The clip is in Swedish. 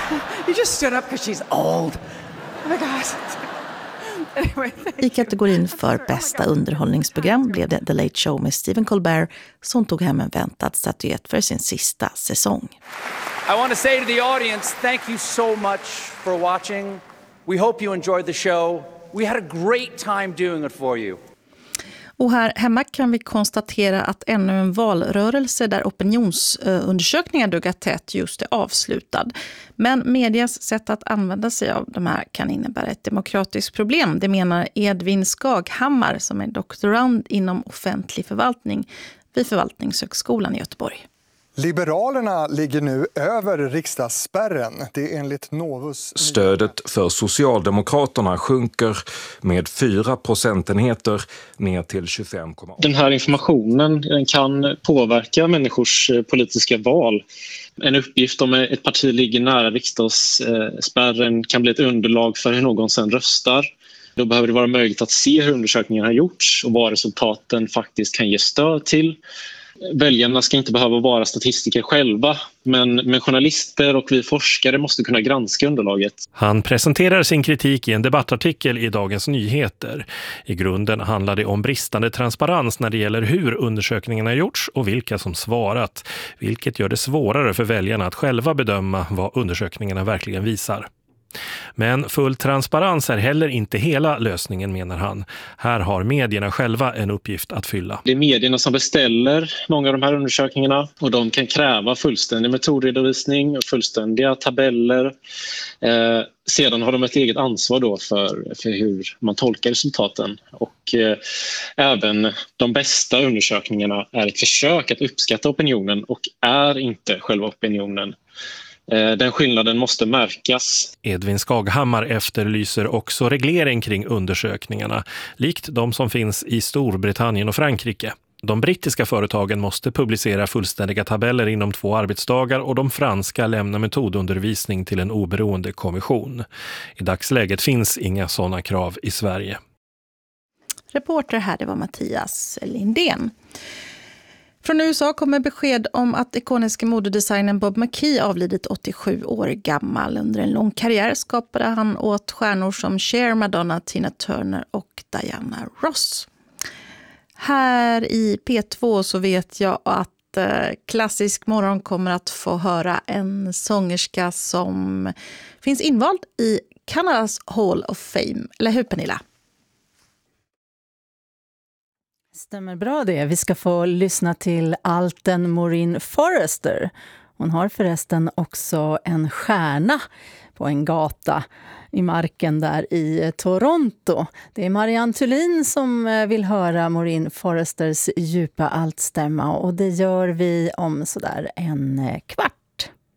You just stood up because she's old. Oh my God. Anyway, I kategorin för bästa underhållningsprogram blev det The Late Show med Stephen Colbert som tog hem en väntad statyett för sin sista säsong. I want to say to the audience, thank you so much for watching. We hope you enjoyed the show. We had a great time doing it for you. Och här hemma kan vi konstatera att ännu en valrörelse där opinionsundersökningar duggat tätt just är avslutad. Men medias sätt att använda sig av de här kan innebära ett demokratiskt problem. Det menar Edvin Skaghammar som är doktorand inom offentlig förvaltning vid Förvaltningshögskolan i Göteborg. Liberalerna ligger nu över riksdagsspärren. Det är enligt Novus. Stödet för Socialdemokraterna sjunker med 4 procentenheter ner till 25. Den här informationen kan påverka människors politiska val. En uppgift om ett parti ligger nära riksdagsspärren kan bli ett underlag för hur någon sen röstar. Då behöver det vara möjligt att se hur undersökningen har gjorts och vad resultaten faktiskt kan ge stöd till. Väljarna ska inte behöva vara statistiker själva, men journalister och vi forskare måste kunna granska underlaget. Han presenterar sin kritik i en debattartikel i Dagens Nyheter. I grunden handlar det om bristande transparens när det gäller hur undersökningarna har gjorts och vilka som svarat, vilket gör det svårare för väljarna att själva bedöma vad undersökningarna verkligen visar. Men full transparens är heller inte hela lösningen, menar han. Här har medierna själva en uppgift att fylla. Det är medierna som beställer många av de här undersökningarna och de kan kräva fullständig metodredovisning och fullständiga tabeller. Sedan har de ett eget ansvar då för hur man tolkar resultaten. Och även de bästa undersökningarna är ett försök att uppskatta opinionen och är inte själva opinionen. Den skillnaden måste märkas. Edvin Skaghammar efterlyser också reglering kring undersökningarna, likt de som finns i Storbritannien och Frankrike. De brittiska företagen måste publicera fullständiga tabeller inom 2 arbetsdagar och de franska lämnar metodundervisning till en oberoende kommission. I dagsläget finns inga sådana krav i Sverige. Reporter här, det var Mattias Lindén. Från USA kommer besked om att ikoniska modedesignern Bob McKee avlidit 87 år gammal. Under en lång karriär skapade han åt stjärnor som Cher, Madonna, Tina Turner och Diana Ross. Här i P2 så vet jag att Klassisk morgon kommer att få höra en sångerska som finns invald i Kanadas Hall of Fame. Eller hur, Pernilla? Stämmer bra det. Vi ska få lyssna till alten Maureen Forrester. Hon har förresten också en stjärna på en gata i marken där i Toronto. Det är Marianne Thulin som vill höra Maureen Forresters djupa altstämma och det gör vi om sådär en kvart.